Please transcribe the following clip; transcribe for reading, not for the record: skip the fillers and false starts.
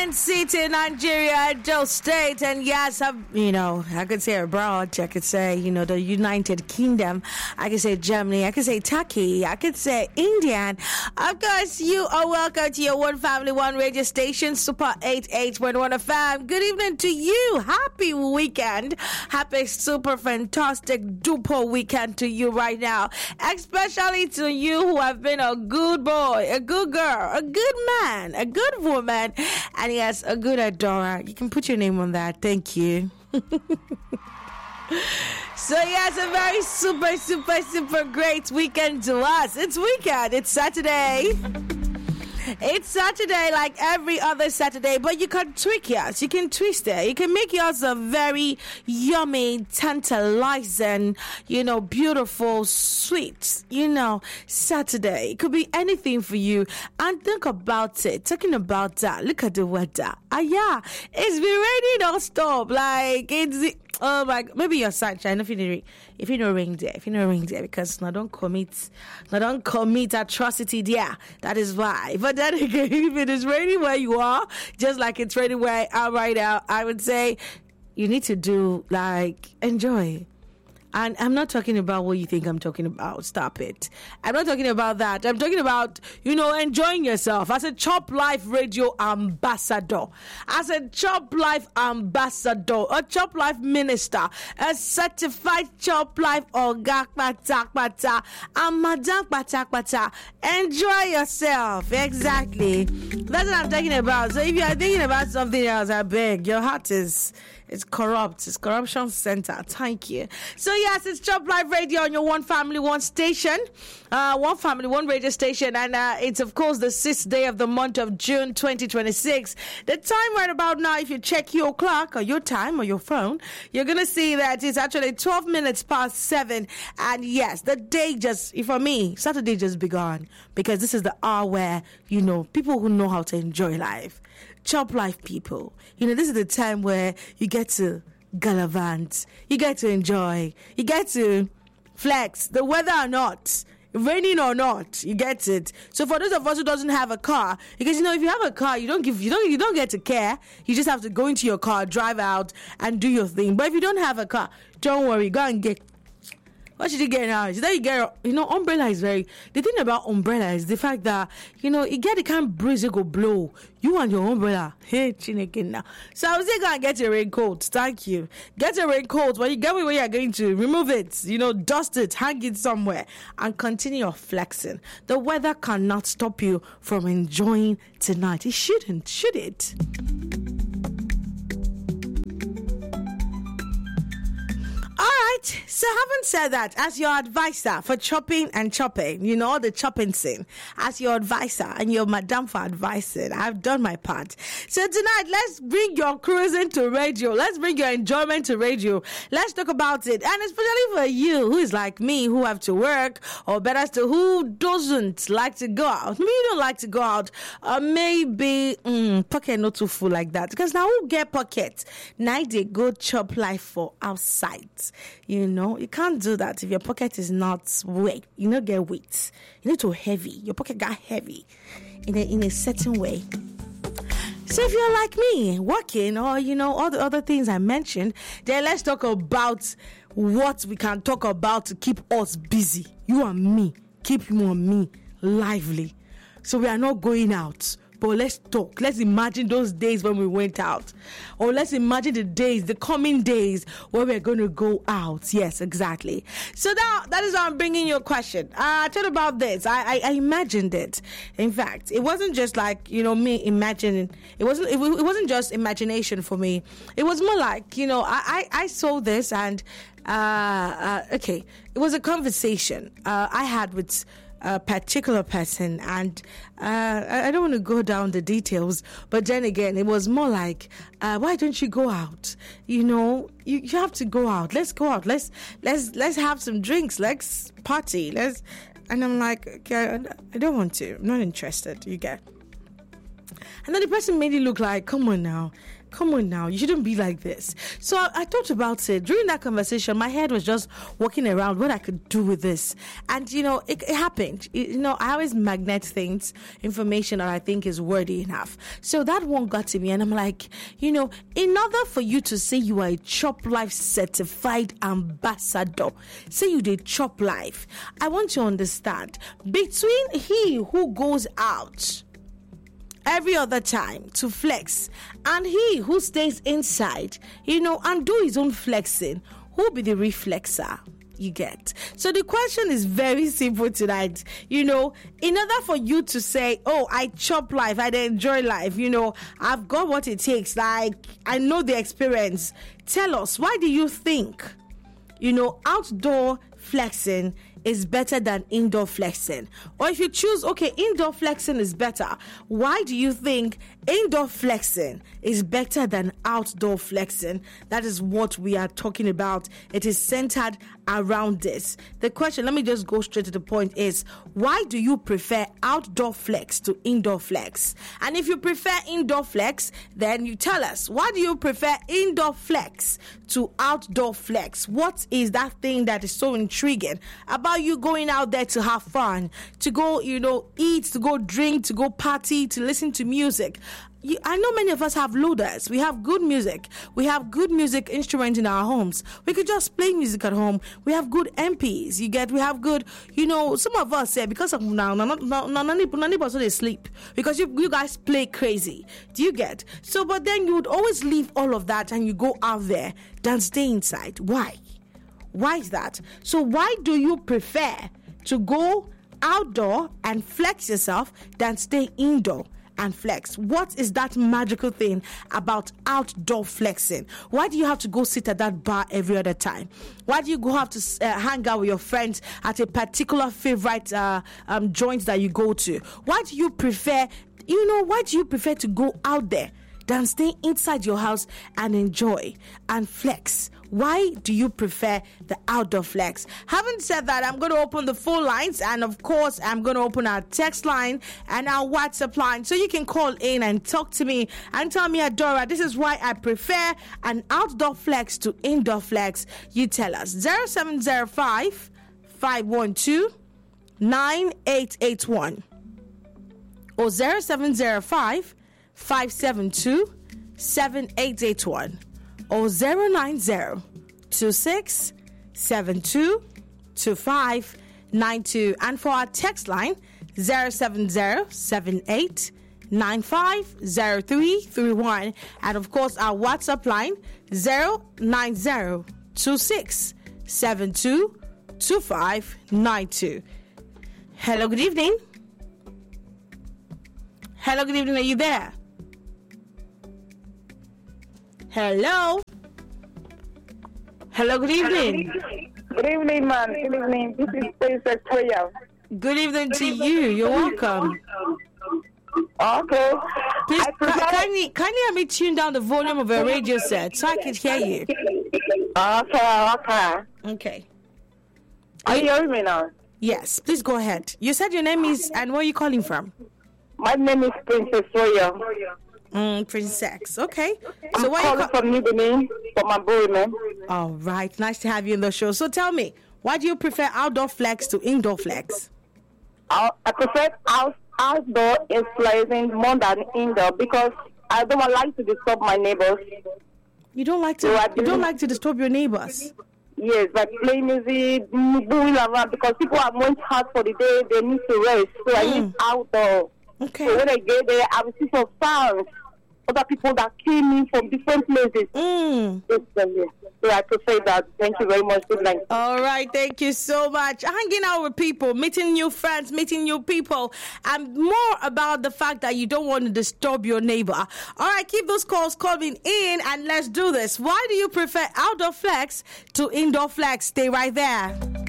Benin City, Nigeria, Edo State, and yes, I could say abroad, I could say, the United Kingdom, I could say Germany, I could say Turkey, I could say India. Of course, you are welcome to your One Family, One radio station, Super 88.1 FM. Good evening to you. Happy weekend. Happy super fantastic duper weekend to you right now. Especially to you who have been a good boy, a good girl, a good man, a good woman, and yes, a good adorer. You can put your name on that. Thank you. So yes, a very super great weekend to us. It's weekend. It's Saturday. It's Saturday like every other Saturday, but you can tweak yours. You can twist it. You can make yours a very yummy, tantalizing, beautiful, sweet, Saturday. It could be anything for you. And think about it. Talking about that, look at the weather. Yeah, it's been raining non-stop. Like, oh my, maybe your sunshine. If you don't ring there, because I don't commit atrocity there. That is why. But then again, if it is raining where you are, just like it's raining where I am right now, I would say you need to enjoy. And I'm not talking about what you think I'm talking about. Stop it. I'm not talking about that. I'm talking about, enjoying yourself as a Chop Life radio ambassador, as a Chop Life ambassador, a Chop Life minister, a certified Chop Life Oga Pata and Madam Pata. Enjoy yourself. Exactly. That's what I'm talking about. So if you are thinking about something else, I beg, your heart is... It's corrupt. It's corruption center. Thank you. So yes, it's Chop Life Radio on your One Family, One station. One Family, One radio station. And it's, of course, the 6th day of the month of June 2026. The time right about now, if you check your clock or your time or your phone, you're going to see that it's actually 12 minutes past 7. And yes, the day for me, Saturday just begun. Because this is the hour where, people who know how to enjoy life. Chop Life people. This is the time where you get to gallivant, you get to enjoy, you get to flex, the weather or not, raining or not, you get it. So for those of us who doesn't have a car, because if you have a car, you don't get to care. You just have to go into your car, drive out, and do your thing. But if you don't have a car, don't worry, go and get. What should you get now? Is that you get, umbrella is the thing about umbrella is the fact that, you get the kind of breeze it go blow. You and your umbrella. Hey, Chineke now. So I would say go and get a raincoat. Thank you. Get a raincoat. When you get where you're going to, remove it, dust it, hang it somewhere, and continue your flexing. The weather cannot stop you from enjoying tonight. It shouldn't, should it? Alright, so having said that, as your advisor for chopping and chopping, the chopping scene, as your advisor and your madam for advising, I've done my part. So tonight, let's bring your cruising to radio. Let's bring your enjoyment to radio. Let's talk about it. And especially for you, who is like me, who have to work, or better still, who doesn't like to go out. Maybe you don't like to go out, or maybe pocket not too full like that. Because now who get pocket? Now they go Chop Life for outside. You can't do that if your pocket is not weight. You don't get weight. You need to heavy. Your pocket got heavy in a certain way. So if you're like me, working or, all the other things I mentioned, then let's talk about what we can talk about to keep us busy. You and me. Keep you and me lively. So we are not going out. But let's talk. Let's imagine those days when we went out. Or let's imagine the coming days where we're going to go out. Yes, exactly. So now, that is why I'm bringing you a question. I thought about this. I imagined it. In fact, it wasn't just like, me imagining. It wasn't just imagination for me. It was more like, I saw this and, okay. It was a conversation I had with a particular person, and I don't want to go down the details, but then again, it was more like, why don't you go out? You have to go out. Let's go out. Let's have some drinks. Let's party. And I'm like, okay, I don't want to. I'm not interested. You get. And then the person made it look like, come on now, you shouldn't be like this. So I thought about it. During that conversation, my head was just walking around what I could do with this. And, it happened. I always magnet things, information that I think is worthy enough. So that one got to me, and I'm like, in order for you to say you are a Chop Life certified ambassador, say you did Chop Life, I want to understand, between he who goes out every other time to flex and he who stays inside, and do his own flexing, who be the reflexer? You get. So the question is very simple tonight. In order for you to say, oh, I chop life, I enjoy life, I've got what it takes, like I know the experience. Tell us, why do you think outdoor flexing is better than indoor flexing? Or if you choose, okay, indoor flexing is better, why do you think indoor flexing is better than outdoor flexing? That is what we are talking about. It is centered around this. The question, let me just go straight to the point, is why do you prefer outdoor flex to indoor flex? And if you prefer indoor flex, then you tell us, why do you prefer indoor flex to outdoor flex? What is that thing that is so intriguing about you going out there to have fun, to go, eat, to go drink, to go party, to listen to music? I know many of us have loaders. We have good music. We have good music instruments in our homes. We could just play music at home. We have good MPs. We have good, some of us say, because of now, none of us they sleep because you guys play crazy. Do you get? So, but then you would always leave all of that and you go out there than stay inside. Why? Why is that? So why do you prefer to go outdoor and flex yourself than stay indoor and flex? What is that magical thing about outdoor flexing? Why do you have to go sit at that bar every other time? Why do you have to hang out with your friends at a particular favorite joint that you go to? Why do you prefer to go out there than stay inside your house and enjoy and flex? Why do you prefer the outdoor flex? Having said that, I'm going to open the phone lines, and of course, I'm going to open our text line and our WhatsApp line, so you can call in and talk to me and tell me, Adora, this is why I prefer an outdoor flex to indoor flex. You tell us. 0705 512 9881 or 0705 572 7881 or 090-2672-2592. And for our text line, 070-7895-0331. And of course, our WhatsApp line, 090-2672-2592. Hello, good evening. Hello, good evening. Are you there? Hello. Hello, good evening. Good evening, man. Good evening. This is Princess Toya. Good evening to you. You're welcome. Okay. Please, kindly let me tune down the volume of your radio set so I can hear you. Okay. Are you hearing me now? Yes, please go ahead. You said your name is, and where are you calling from? My name is Princess Toya. Princess. Okay. So why calling from New Benin for my boy, man. All right. Nice to have you in the show. So tell me, why do you prefer outdoor flex to indoor flex? I prefer outdoor flexing more than indoor because I don't like to disturb my neighbors. You don't like to disturb your neighbors? Yes, like play music, moving around because people are going hard for the day. They need to rest. So I need outdoor. Okay. So when I get there, I will see some sounds. Other people that came in from different places. So I prefer that. Thank you very much. Good night. All right. Thank you so much. Hanging out with people, meeting new friends, meeting new people, and more about the fact that you don't want to disturb your neighbor. All right. Keep those calls coming in and let's do this. Why do you prefer outdoor flex to indoor flex? Stay right there.